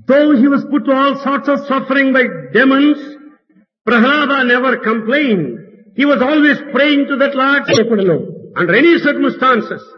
Though he was put to all sorts of suffering by demons, Prahlada never complained. He was always praying to that Lord. Under any circumstances,